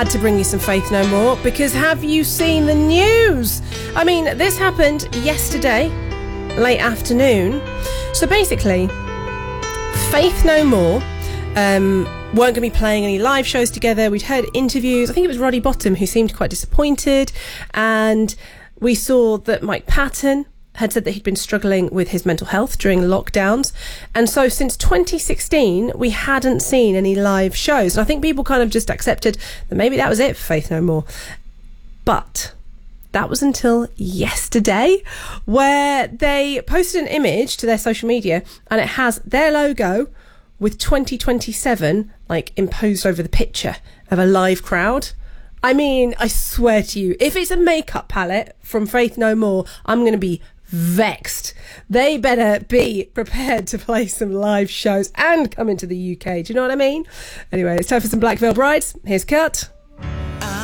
had to bring you some Faith No More, because have you seen the news? I mean, this happened yesterday, late afternoon. So basically, Faith No More weren't going to be playing any live shows together. We'd heard interviews. I think it was Roddy Bottum who seemed quite disappointed. And we saw that Mike Patton had said that he'd been struggling with his mental health during lockdowns. And so since 2016, we hadn't seen any live shows. And I think people kind of just accepted that maybe that was it for Faith No More. But that was until yesterday, where they posted an image to their social media and it has their logo with 2027 like imposed over the picture of a live crowd. I mean, I swear to you, if it's a makeup palette from Faith No More, I'm going to be vexed. They better be prepared to play some live shows and come into the UK. Do you know what I mean? Anyway, it's time for some Black Veil Brides. Here's Kurt.